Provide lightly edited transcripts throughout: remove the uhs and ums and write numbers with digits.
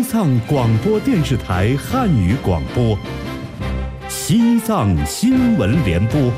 藏广播电视台汉语广播，西藏新闻联播。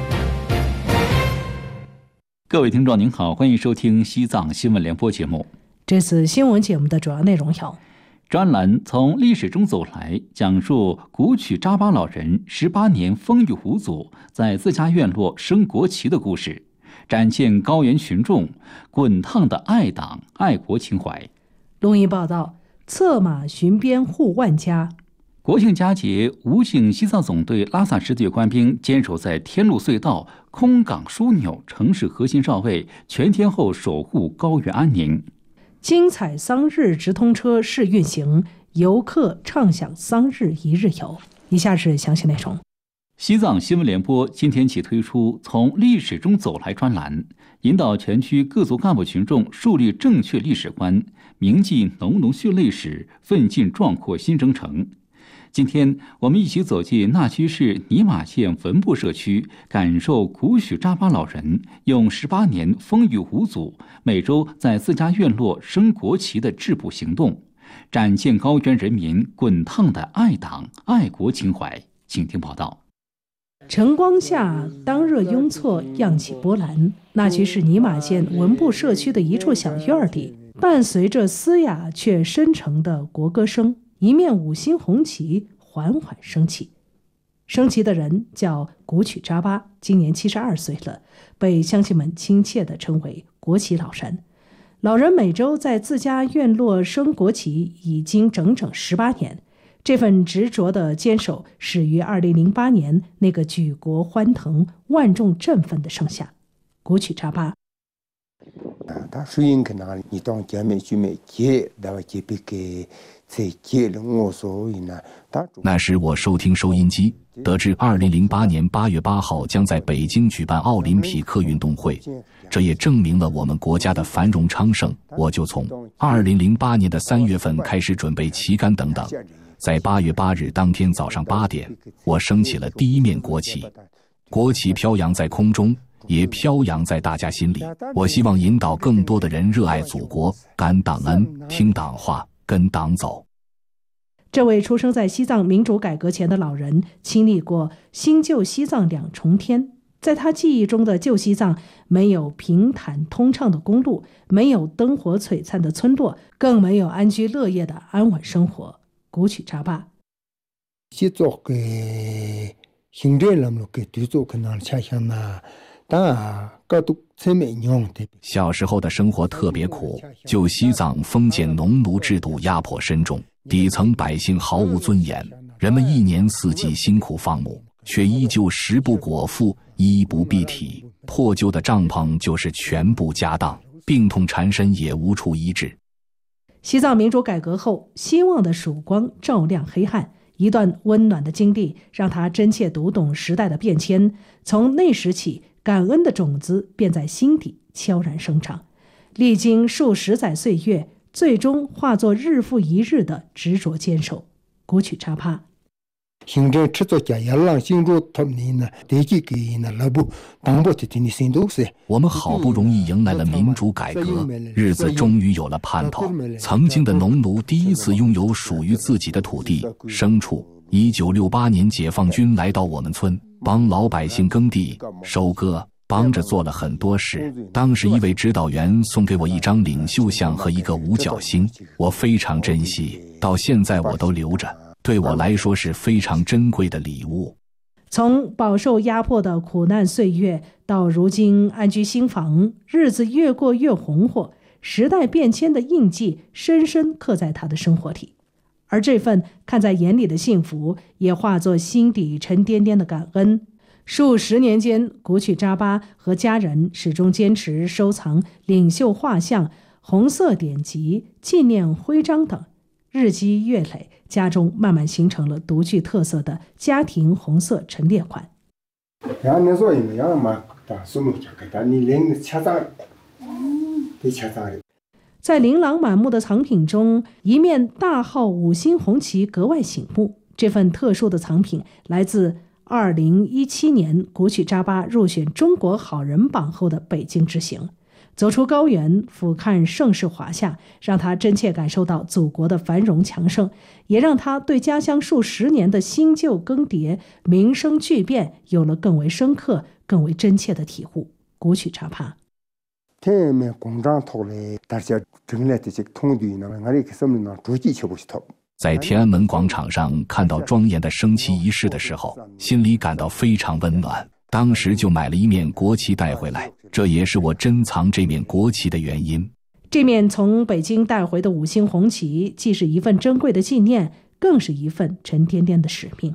各位听众您好，欢迎收听西藏新闻联播节目。 这次新闻节目的主要内容有： 专栏从历史中走来，讲述古曲扎巴老人18年风雨无阻，在自家院落升国旗的故事，展现高原群众滚烫的爱党爱国情怀。 录音报道：策马巡边护万家。 国庆佳节，武警西藏总队拉萨支队官兵坚守在天路隧道、空港枢纽城市核心哨位，全天候守护高原安宁。 精彩桑日直通车试运行，游客畅享桑日一日游。以下是详细内容。 西藏新闻联播今天起推出从历史中走来专栏，引导全区各族干部群众树立正确历史观，铭记浓浓血泪史，奋进壮阔新征程。今天我们一起走进纳曲市尼玛县文布社区，感受古许扎巴老人用18年风雨无阻，每周在自家院落升国旗的质朴行动，展现高原人民滚烫的爱党爱国情怀。请听报道。 晨光下，当热拥簇，漾起波澜。纳曲市尼玛县文布社区的一处小院里，伴随着嘶哑却深沉的国歌声，一面5星红旗缓缓升起。升旗的人叫古曲扎巴，今年72岁了，被乡亲们亲切地称为国旗老人。老人每周在自家院落升国旗已经整整18年。这份执着的坚守始于2008年那个举国欢腾、万众振奋的盛夏。古曲扎巴。 那时我收听收音机，得知2008年8月8号将在北京举办奥林匹克运动会，这也证明了我们国家的繁荣昌盛。我就从2008年的3月份开始准备旗杆等等。在8月8日当天早上8点，我升起了第一面国旗。国旗飘扬在空中，也飘扬在大家心里。我希望引导更多的人热爱祖国，感党恩，听党话，跟党走。 这位出生在西藏民主改革前的老人，经历过新旧西藏两重天。在他记忆中的旧西藏，没有平坦通畅的公路，没有灯火璀璨的村落，更没有安居乐业的安稳生活。古曲扎巴。 小时候的生活特别苦，旧西藏封建农奴制度压迫深重，底层百姓毫无尊严，人们一年四季辛苦放牧，却依旧食不果腹，衣不蔽体，破旧的帐篷就是全部家当，病痛缠身也无处医治。 西藏民主改革后，希望的曙光照亮黑暗，一段温暖的经历让他真切读懂时代的变迁。从那时起，感恩的种子便在心底悄然生长，历经数十载岁月，最终化作日复一日的执着坚守。古曲扎巴。 我们好不容易迎来了民主改革，日子终于有了盼头。曾经的农奴第一次拥有属于自己的土地、牲畜。1968年解放军来到我们村，帮老百姓耕地、收割，帮着做了很多事。当时一位指导员送给我一张领袖像和一个五角星，我非常珍惜，到现在我都留着，对我来说是非常珍贵的礼物。 从饱受压迫的苦难岁月到如今安居新房，日子越过越红火，时代变迁的印记深深刻在他的生活里。而这份看在眼里的幸福，也化作心底沉甸甸的感恩。数十年间，古曲扎巴和家人始终坚持收藏领袖画像、红色典籍、纪念徽章等。日积月累，家中慢慢形成了独具特色的家庭红色陈列馆。在琳琅满目的藏品中，一面大号5星红旗格外醒目。这份特殊的藏品来自2017年古曲扎巴入选中国好人榜后的北京之行。 走出高原，俯瞰盛世华夏，让他真切感受到祖国的繁荣强盛，也让他对家乡数十年的新旧更迭、民生巨变有了更为深刻、更为真切的体悟。古曲查帕。 在天安门广场上看到庄严的升旗仪式的时候，心里感到非常温暖，当时就买了一面国旗带回来，这也是我珍藏这面国旗的原因。 这面从北京带回的5星红旗，既是一份珍贵的纪念，更是一份沉甸甸的使命。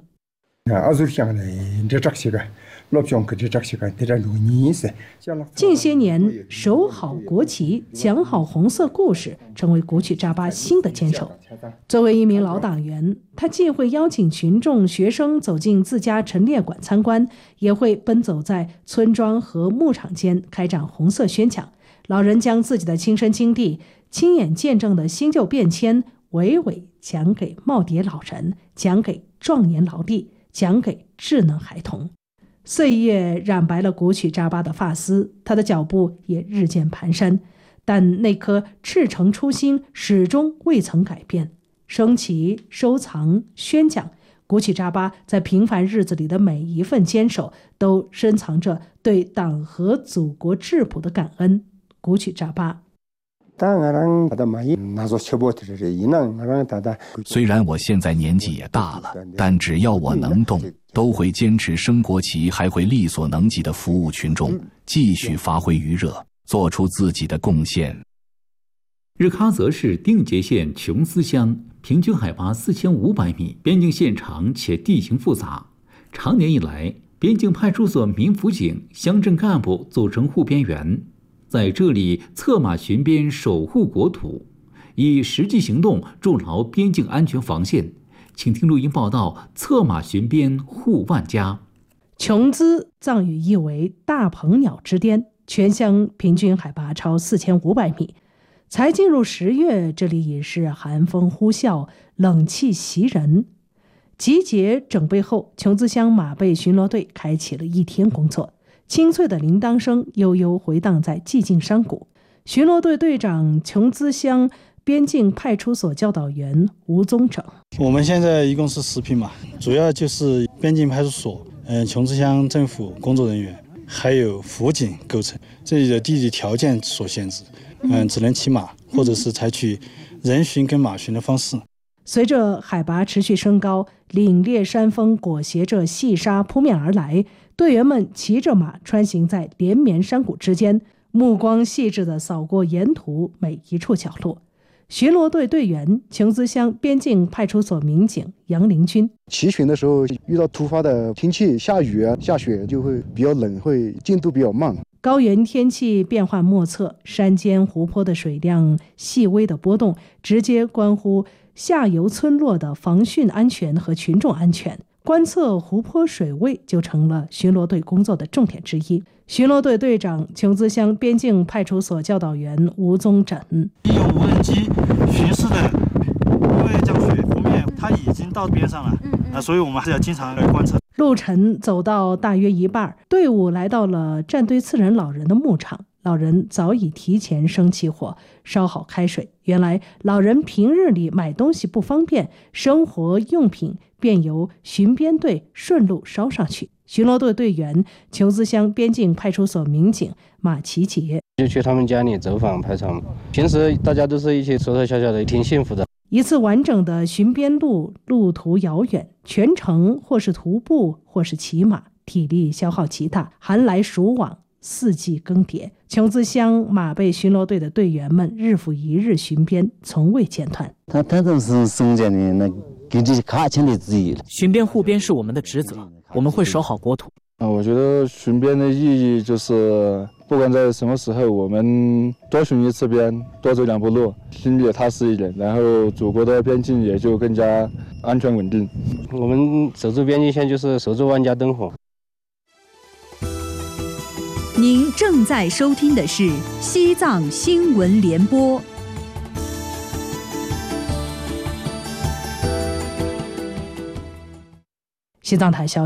近些年，守好国旗，讲好红色故事，成为古曲扎巴新的坚守。作为一名老党员，他既会邀请群众、学生走进自家陈列馆参观，也会奔走在村庄和牧场间开展红色宣讲。老人将自己的亲身经历、亲眼见证的新旧变迁，娓娓讲给耄耋老人，讲给壮年劳力，讲给智能孩童。岁月染白了古曲扎巴的发丝，他的脚步也日渐蹒跚，但那颗赤诚初心始终未曾改变。升旗、收藏、宣讲，古曲扎巴在平凡日子里的每一份坚守，都深藏着对党和祖国质朴的感恩。古曲扎巴。 虽然我现在年纪也大了，但只要我能动，都会坚持升国旗，还会力所能及的服务群众，继续发挥余热，做出自己的贡献。 日喀则市定结县琼斯乡，平均海拔4500米，边境线长且地形复杂。长年以来，边境派出所民辅警、乡镇干部组成护边员，在这里策马巡边，守护国土，以实际行动筑牢边境安全防线。请听录音报道：策马巡边护万家。 琼兹藏语意为大鹏鸟之巅，全乡平均海拔超4500米。才进入10月，这里已是寒风呼啸，冷气袭人。集结整备后，琼兹乡马背巡逻队开启了一天工作。清脆的铃铛声悠悠回荡在寂静山谷。巡逻队队长琼兹乡边境派出所教导员吴宗整。 我们现在一共是10匹马，主要就是边境派出所、琼兹乡政府工作人员，还有辅警构成。这里的地理条件所限制，只能骑马，或者是采取人巡跟马巡的方式。 随着海拔持续升高，凛冽山风裹挟着细沙扑面而来，队员们骑着马穿行在连绵山谷之间，目光细致地扫过沿途每一处角落。巡逻队队员琼兹乡边境派出所民警杨林军。 骑巡的时候遇到突发的天气，下雨啊、下雪就会比较冷，会进度比较慢。 高原天气变幻莫测，山间湖泊的水量细微的波动，直接关乎下游村落的防汛安全和群众安全。观测湖泊水位就成了巡逻队工作的重点之一。巡逻队队长琼兹乡边境派出所教导员吴宗整。 利用无人机巡视的，因为江水湖面它已经到边上了，所以我们还是要经常来观测。 路程走到大约一半，队伍来到了战队次仁老人的牧场。老人早已提前生起火，烧好开水。原来老人平日里买东西不方便，生活用品便由巡边队顺路捎上去。巡逻队队员琼兹乡边境派出所民警马其杰就去他们家里走访排查，平时大家都是一起说说笑笑的，挺幸福的。 一次完整的巡边路，路途遥远，全程或是徒步或是骑马，体力消耗极大，寒来暑往，四季更迭。琼兹乡马背巡逻队的队员们日复一日巡边，从未间断。 他都是松江的那跟这些卡签的之一了。 巡边护边是我们的职责，我们会守好国土。 我觉得巡边的意义就是，不管在什么时候，我们多巡一次边，多走2步路，心里也踏实一点，然后祖国的边境也就更加安全稳定。 我们守住边境线就是守住万家灯火。 您正在收听的是西藏新闻联播。 西藏台消息，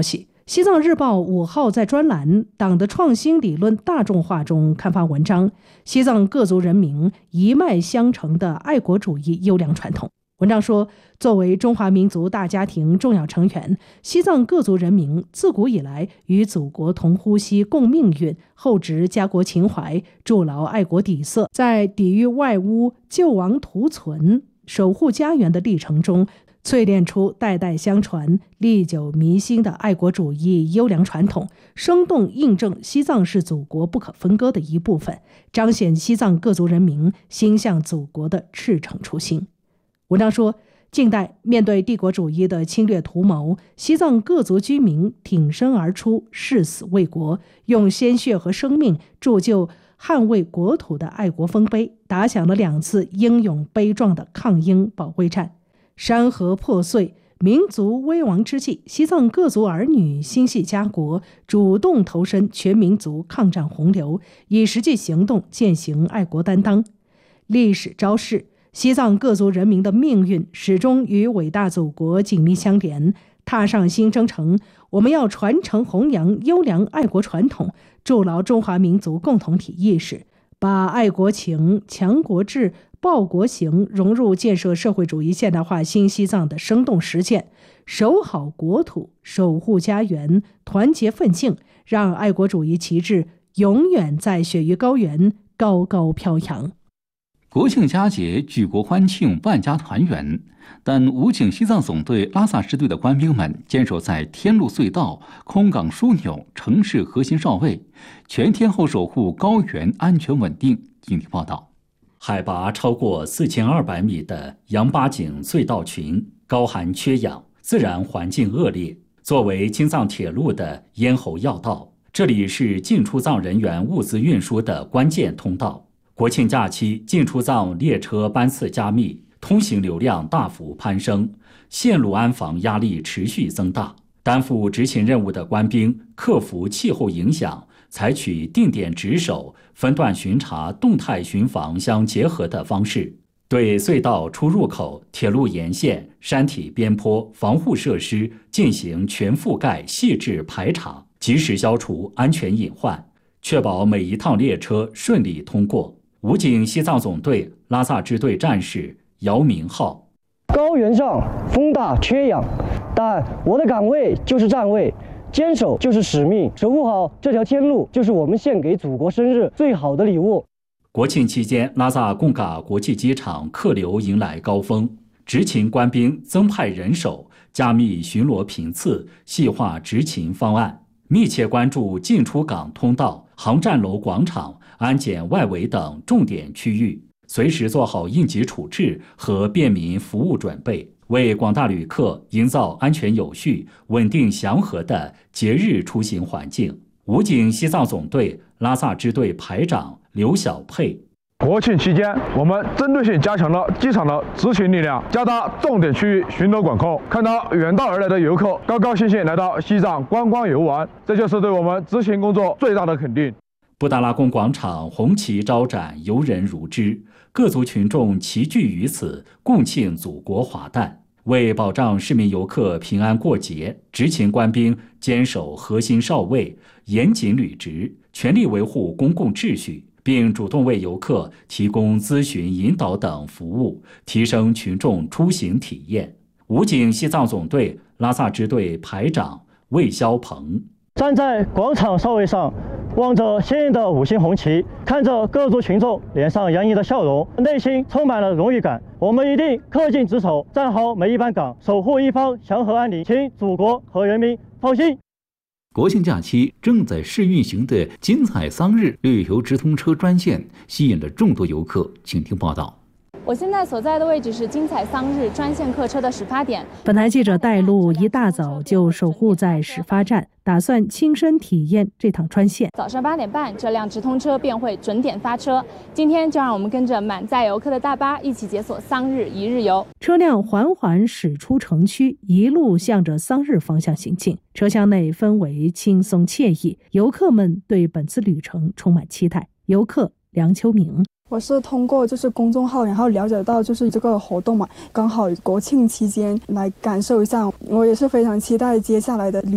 西藏日报5号在专栏《党的创新理论大众化》中刊发文章《西藏各族人民一脉相承的爱国主义优良传统》。文章说，作为中华民族大家庭重要成员，西藏各族人民自古以来与祖国同呼吸共命运，厚植家国情怀，筑牢爱国底色，在抵御外污、救亡图存、守护家园的历程中，淬炼出代代相传、历久弥新的爱国主义优良传统，生动印证西藏是祖国不可分割的一部分，彰显西藏各族人民心向祖国的赤诚初心。文章说，近代面对帝国主义的侵略图谋，西藏各族居民挺身而出，誓死为国，用鲜血和生命铸就捍卫国土的爱国丰碑，打响了2次英勇悲壮的抗英保卫战。山河破碎，民族危亡之际，西藏各族儿女心系家国，主动投身全民族抗战洪流，以实际行动践行爱国担当。历史昭示，西藏各族人民的命运始终与伟大祖国紧密相连。踏上新征程，我们要传承弘扬优良爱国传统，筑牢中华民族共同体意识，把爱国情、强国志、报国行融入建设社会主义现代化新西藏的生动实践，守好国土，守护家园，团结奋进，让爱国主义旗帜永远在雪域高原高高飘扬。 国庆佳节，举国欢庆，万家团圆。但武警西藏总队拉萨支队的官兵们坚守在天路隧道、空港枢纽、城市核心哨位，全天候守护高原安全稳定。请听报道。 海拔超过4200米的羊八井隧道群高寒缺氧，自然环境恶劣。作为京藏铁路的咽喉要道，这里是进出藏人员物资运输的关键通道。国庆假期进出藏列车班次加密，通行流量大幅攀升，线路安防压力持续增大。担负执勤任务的官兵克服气候影响，采取定点值守、分段巡查、动态巡防相结合的方式，对隧道出入口、铁路沿线、山体边坡防护设施进行全覆盖细致排查，及时消除安全隐患，确保每一趟列车顺利通过。武警西藏总队拉萨支队战士姚明浩： 高原上风大缺氧，但我的岗位就是站位，坚守就是使命，守护好这条天路就是我们献给祖国生日最好的礼物。 国庆期间，拉萨贡嘎国际机场客流迎来高峰，执勤官兵增派人手，加密巡逻频次，细化执勤方案，密切关注进出港通道、航站楼广场、安检外围等重点区域，随时做好应急处置和便民服务准备，为广大旅客营造安全有序、稳定祥和的节日出行环境。武警西藏总队拉萨支队排长刘小佩： 国庆期间，我们针对性加强了机场的执勤力量，加大重点区域巡逻管控。看到远道而来的游客高高兴兴来到西藏观光游玩，这就是对我们执勤工作最大的肯定。 布达拉宫广场红旗招展，游人如织，各族群众齐聚于此，共庆祖国华诞。为保障市民游客平安过节，执勤官兵坚守核心哨位，严谨履职，全力维护公共秩序，并主动为游客提供咨询引导等服务，提升群众出行体验。武警西藏总队拉萨支队排长魏肖鹏： 站在广场哨位上，望着鲜艳的5星红旗，看着各族群众脸上洋溢的笑容，内心充满了荣誉感。我们一定恪尽职守，站好每一班岗，守护一方祥和安宁，请祖国和人民放心。 国庆假期正在试运行的金彩桑日旅游直通车专线吸引了众多游客，请听报道。 我现在所在的位置是金彩桑日专线客车的始发点。 本台记者带路一大早就守护在始发站，打算亲身体验这趟专线。 早上8点半，这辆直通车便会准点发车。今天就让我们跟着满载游客的大巴一起解锁桑日一日游。车辆缓缓驶出城区，一路向着桑日方向行进。车厢内氛围轻松惬意，游客们对本次旅程充满期待。游客梁秋明： 我是通过公众号，然后了解到这个活动嘛，刚好国庆期间来感受一下，我也是非常期待接下来的旅程。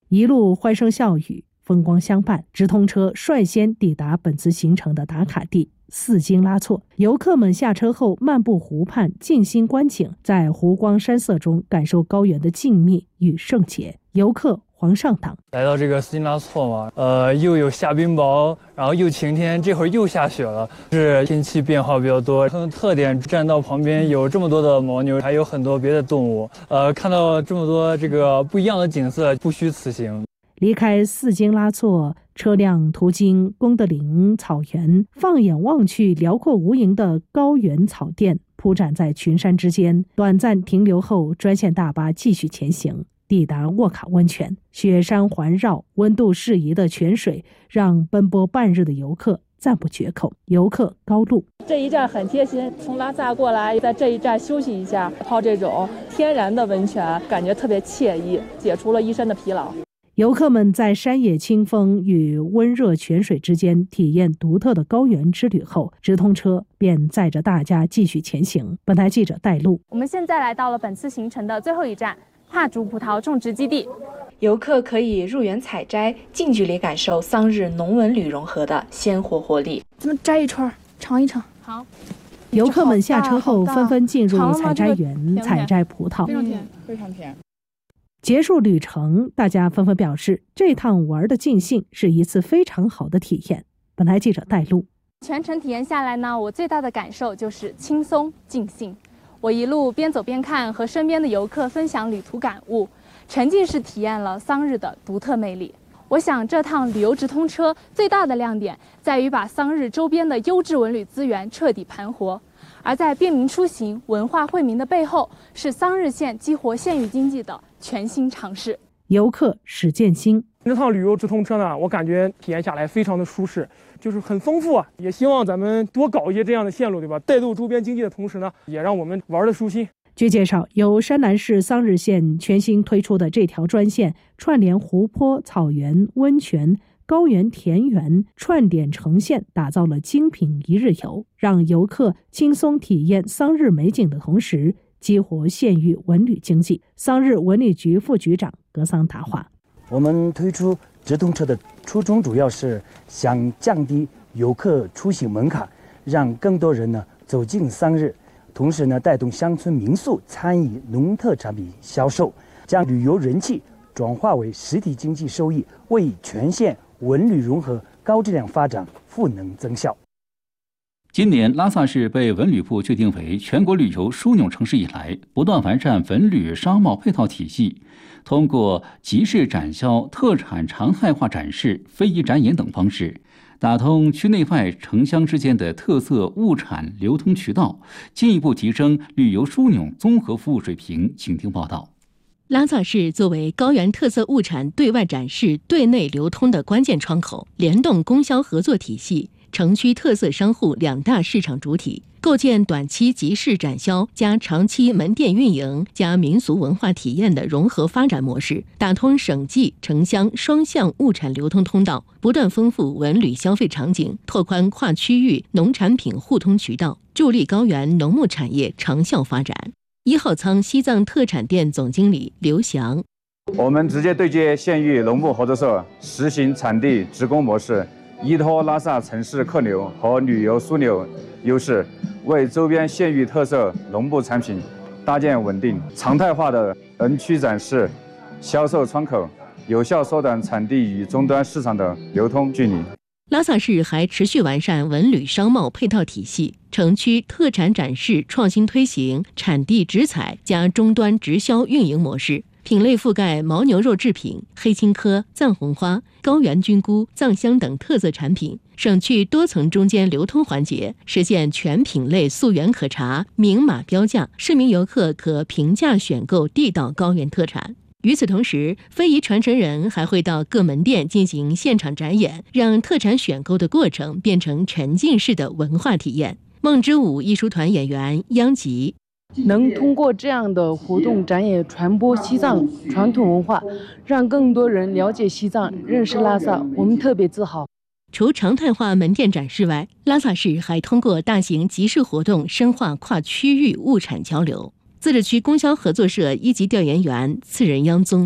一路欢声笑语，风光相伴，直通车率先抵达本次行程的打卡地四京拉措。游客们下车后漫步湖畔，静心观景，在湖光山色中感受高原的静谧与圣洁。游客黄上党来到这个四京拉措嘛，又有下冰雹，然后又晴天，这会儿又下雪了，是天气变化比较多。它的特点，栈道旁边有这么多的牦牛，还有很多别的动物，看到这么多这个不一样的景色，不虚此行。 离开四京拉措，车辆途经功德林草原，放眼望去，辽阔无垠的高原草甸铺展在群山之间。短暂停留后，专线大巴继续前行，抵达沃卡温泉。雪山环绕，温度适宜的泉水让奔波半日的游客赞不绝口。游客高露： 这一站很贴心，从拉萨过来，在这一站休息一下，泡这种天然的温泉，感觉特别惬意，解除了一身的疲劳。 游客们在山野清风与温热泉水之间体验独特的高原之旅后，直通车便载着大家继续前行。本台记者带路。 我们现在来到了本次行程的最后一站帕竹葡萄种植基地， 游客可以入园采摘，近距离感受桑日农文旅融合的鲜活活力。 咱们摘一串尝一尝。 好。 游客们下车后纷纷进入采摘园采摘葡萄， 非常甜，非常甜。 结束旅程，大家纷纷表示，这趟玩的尽兴是一次非常好的体验。本台记者带路。 全程体验下来呢，我最大的感受就是轻松尽兴。我一路边走边看，和身边的游客分享旅途感悟，沉浸式体验了桑日的独特魅力。我想这趟旅游直通车最大的亮点在于把桑日周边的优质文旅资源彻底盘活，而在便民出行、文化惠民的背后，是桑日县激活县域经济的全新尝试。 游客史建新： 这趟旅游直通车呢，我感觉体验下来非常的舒适，就是很丰富啊。也希望咱们多搞一些这样的线路，对吧？带动周边经济的同时呢，也让我们玩得舒心。 据介绍，由山南市桑日县全新推出的这条专线，串联湖泊、草原、温泉、高原田园，串点成线，打造了精品一日游，让游客轻松体验桑日美景的同时，激活县域文旅经济。桑日文旅局副局长格桑达话： 我们推出直通车的初衷主要是想降低游客出行门槛，让更多人呢走进桑日，同时呢带动乡村民宿参与农特产品销售，将旅游人气转化为实体经济收益，为全县文旅融合高质量发展赋能增效。 今年拉萨市被文旅部确定为全国旅游枢纽城市以来，不断完善文旅商贸配套体系，通过集市展销、特产常态化展示、非遗展演等方式，打通区内外城乡之间的特色物产流通渠道，进一步提升旅游枢纽综合服务水平。请听报道。 拉萨市作为高原特色物产对外展示、对内流通的关键窗口，联动供销合作体系，城区特色商户两大市场主体，构建短期集市展销加长期门店运营加民俗文化体验的融合发展模式，打通省际城乡双向物产流通通道，不断丰富文旅消费场景，拓宽跨区域农产品互通渠道，助力高原农牧产业长效发展。1号仓西藏特产店总经理刘翔： 我们直接对接县域农牧合作社，实行产地直供模式，依托拉萨城市客流和旅游枢纽优势，为周边县域特色农牧产品搭建稳定常态化的人区展示、销售窗口，有效缩短产地与终端市场的流通距离。 拉萨市还持续完善文旅商贸配套体系，城区特产展示创新推行产地直采加终端直销运营模式，品类覆盖牦牛肉制品、黑青稞、藏红花、高原菌菇、藏香等特色产品，省去多层中间流通环节，实现全品类溯源可查、明码标价，市民游客可平价选购地道高原特产。与此同时，非遗传承人还会到各门店进行现场展演，让特产选购的过程变成沉浸式的文化体验。梦之舞艺术团演员央吉： 能通过这样的活动展演传播西藏传统文化，让更多人了解西藏、认识拉萨，我们特别自豪。 除常态化门店展示外，拉萨市还通过大型集市活动深化跨区域物产交流。自治区供销合作社1级调研员次仁央宗：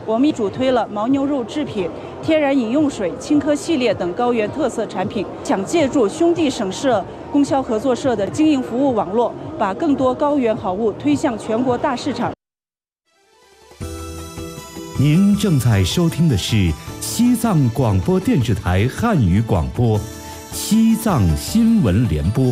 我们主推了牦牛肉制品、天然饮用水、青稞系列等高原特色产品，想借助兄弟省社供销合作社的经营服务网络，把更多高原好物推向全国大市场。 您正在收听的是西藏广播电视台汉语广播，西藏新闻联播。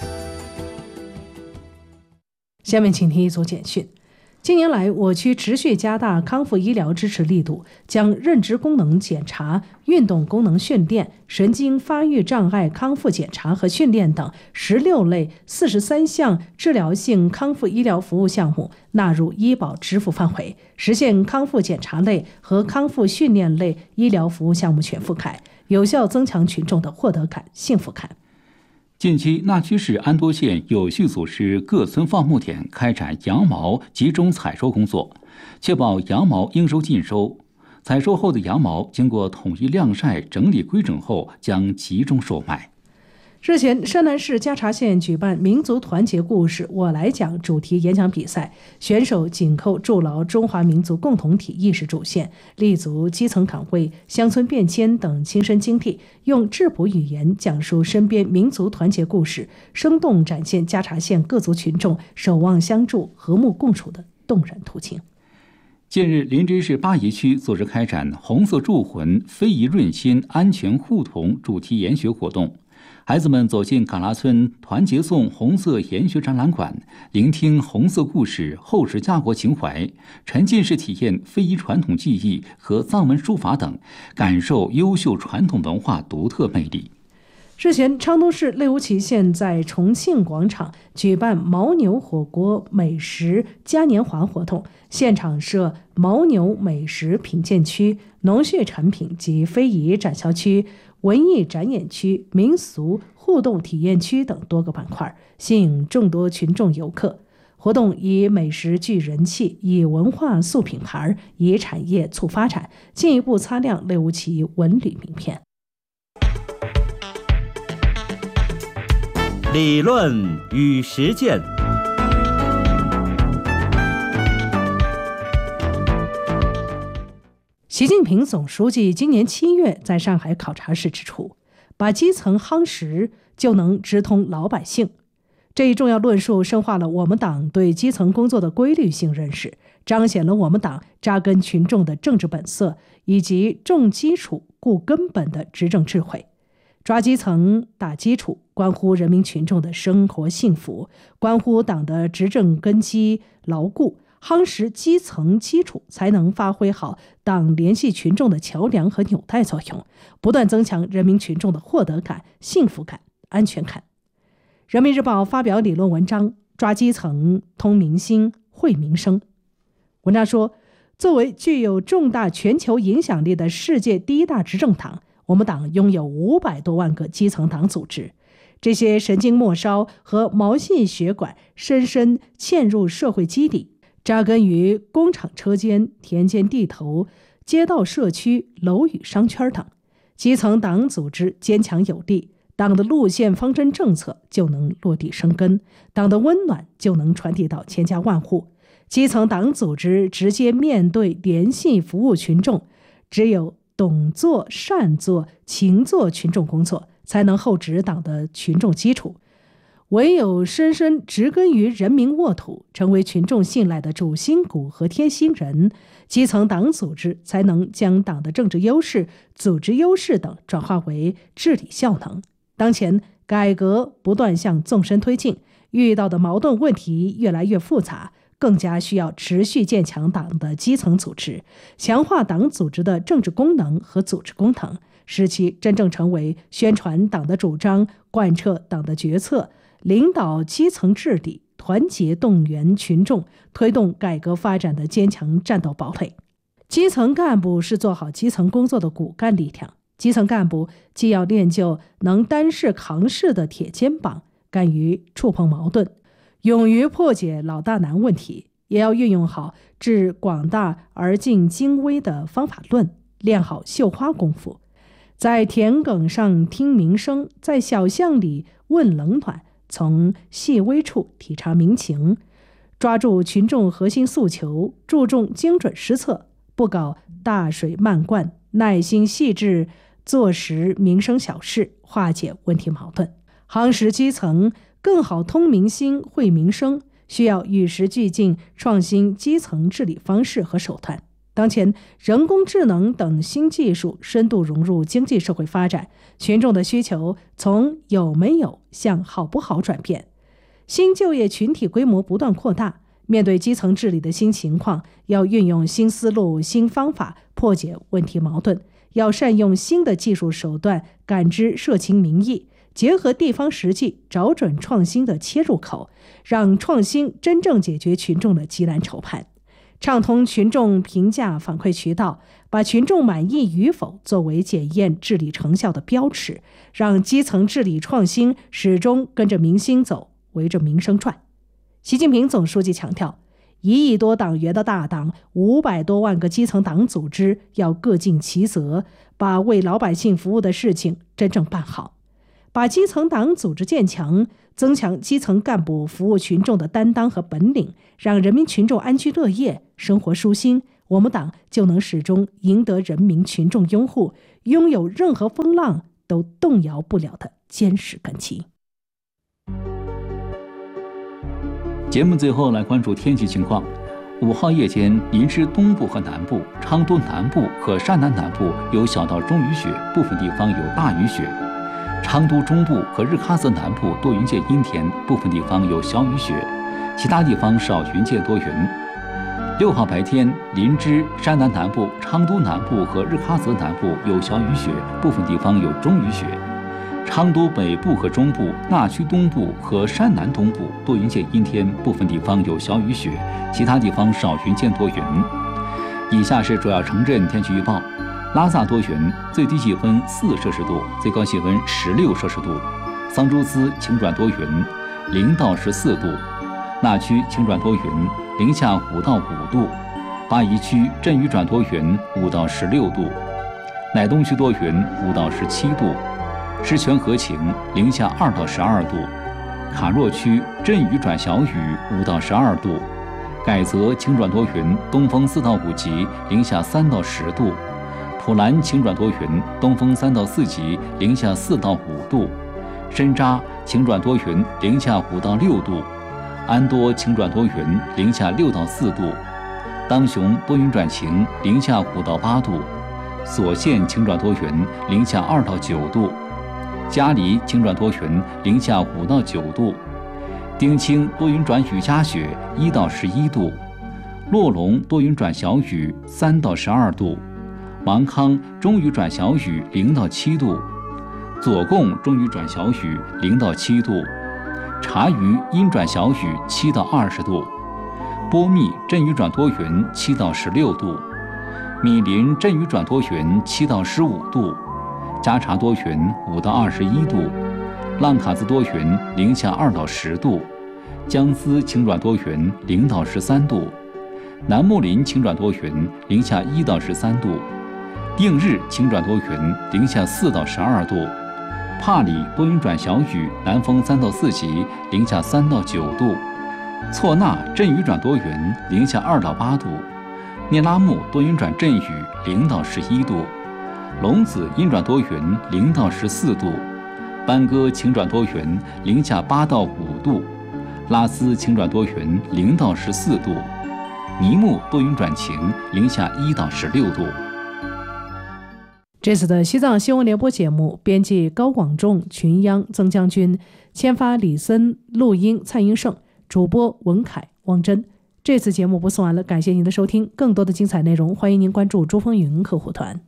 下面请听一组简讯。近年来，我区持续加大康复医疗支持力度，将认知功能检查、运动功能训练、神经发育障碍康复检查和训练等16类43项治疗性康复医疗服务项目纳入医保支付范围，实现康复检查类和康复训练类医疗服务项目全覆盖，有效增强群众的获得感、幸福感。 近期，那曲市安多县有序组织各村放牧点开展羊毛集中采收工作，确保羊毛应收尽收。采收后的羊毛经过统一晾晒、整理规整后，将集中售卖。日前，山南市加查县举办民族团结故事我来讲主题演讲比赛，选手紧扣筑牢中华民族共同体意识主线，立足基层岗位、乡村变迁等亲身经历，用质朴语言讲述身边民族团结故事，生动展现加查县各族群众守望相助、和睦共处的动人图景。近日，林芝市巴宜区组织开展红色铸魂、非遗润心、安全互同主题研学活动。孩子们走进嘎拉村团结颂红色研学展览馆，聆听红色故事、厚实家国情怀，沉浸式体验非遗传统技艺和藏文书法等，感受优秀传统文化独特魅力。日前，昌都市内乌旗县在重庆广场举办牦牛火锅美食嘉年华活动，现场设牦牛美食品鉴区、农畜产品及非遗展销区、文艺展演区、民俗互动体验区等多个板块，吸引众多群众游客。活动以美食聚人气，以文化塑品牌，以产业促发展，进一步擦亮内乌旗文旅名片。 理论与实践。 习近平总书记今年7月在上海考察时指出，把基层夯实就能直通老百姓。这一重要论述深化了我们党对基层工作的规律性认识，彰显了我们党扎根群众的政治本色以及重基础固根本的执政智慧。抓基层打基础，关乎人民群众的生活幸福，关乎党的执政根基牢固。夯实基层基础，才能发挥好党联系群众的桥梁和纽带作用，不断增强人民群众的获得感、幸福感、安全感。人民日报发表理论文章，抓基层、通民心、惠民生。文章说，作为具有重大全球影响力的世界第一大执政党，我们党拥有500多万个基层党组织，这些神经末梢和毛细血管深深嵌入社会基底，扎根于工厂车间、田间地头、街道社区、楼宇商圈等。基层党组织坚强有力，党的路线方针政策就能落地生根，党的温暖就能传递到千家万户。基层党组织直接面对、联系、服务群众，只有懂做、善做、勤做群众工作，才能厚植党的群众基础。唯有深深植根于人民沃土，成为群众信赖的主心骨和贴心人，基层党组织才能将党的政治优势、组织优势等转化为治理效能。当前改革不断向纵深推进，遇到的矛盾问题越来越复杂，更加需要持续建强党的基层组织，强化党组织的政治功能和组织功能，使其真正成为宣传党的主张、贯彻党的决策、领导基层治理、团结动员群众、推动改革发展的坚强战斗堡垒。基层干部是做好基层工作的骨干力量，基层干部既要练就能担事扛事的铁肩膀，敢于触碰矛盾，勇于破解老大难问题，也要运用好治广大而尽精微的方法论，练好绣花功夫，在田埂上听民声，在小巷里问冷暖，从细微处体察民情，抓住群众核心诉求，注重精准施策， 不搞大水漫灌，耐心细致做实民生小事，化解问题矛盾。夯实基层，更好通民心、惠民生，需要与时俱进，创新基层治理方式和手段。当前，人工智能等新技术深度融入经济社会发展，群众的需求从有没有向好不好转变，新就业群体规模不断扩大。面对基层治理的新情况，要运用新思路、新方法破解问题矛盾，要善用新的技术手段感知社情民意，结合地方实际，找准创新的切入口，让创新真正解决群众的急难愁盼。畅通群众评价反馈渠道，把群众满意与否作为检验治理成效的标尺，让基层治理创新始终跟着民心走，围着民生转。习近平总书记强调，1亿多党员的大党，500多万个基层党组织要各尽其责，把为老百姓服务的事情真正办好，把基层党组织建强，增强基层干部服务群众的担当和本领，让人民群众安居乐业，生活舒心，我们党就能始终赢得人民群众拥护，拥有任何风浪都动摇不了的坚实根基。 节目最后来关注天气情况。5号夜间，林芝东部和南部、昌都南部和山南南部有小到中雨雪，部分地方有大雨雪。昌都中部和日喀则南部多云见阴天，部分地方有小雨雪，其他地方少云见多云。6号白天，林芝、山南南部、昌都南部和日喀则南部有小雨雪，部分地方有中雨雪。昌都北部和中部、那曲东部和山南东部多云见阴天，部分地方有小雨雪，其他地方少云见多云。以下是主要城镇天气预报：拉萨多云，最低气温4摄氏度，最高气温16摄氏度；桑珠斯晴转多云，0到14度；那曲晴转多云，0下5到5度；巴宜区阵雨转多云，5到16度；乃东区多云，5到17度；狮泉河晴，0下2到12度；卡若区阵雨转小雨，5到12度；改则晴转多云，东风4到5级，0下3到10度；普兰晴转多云，东风3到4级，0下4到5度；深扎晴转多云，0下5到6度；安多晴转多云，0下6到4度；当雄多云转晴，0下5到8度；索县晴转多云，0下2到9度；嘉黎晴转多云，0下5到9度；丁清多云转雨夹雪，1到11度；洛龙多云转小雨，3到12度；芒康中雨转小雨，0到7度；左贡中雨转小雨，0到7度；察隅阴转小雨，7到20度；波密阵雨转多云，7到16度；米林阵雨转多云，7到15度；加查多云5到21度；浪卡兹多云0下2到10度；江丝晴转多云0到13度；南木林晴转多云0下1到13度；定日晴转多云0下4到12度；帕里多云转小雨，南风3到4级0下3到9度；错那阵雨转多云0下2到8度；聂拉木多云转阵雨0到11度；龙子阴转多云0到14度；班戈晴转多云0下8到5度；拉斯晴转多云0到14度；尼木多云转晴0下1到16度。 这次的西藏新闻联播节目，编辑高广仲、群央、曾将军，签发李森，录音蔡英胜，主播文凯、汪真。这次节目播送完了，感谢您的收听。更多的精彩内容，欢迎您关注珠峰云客户团。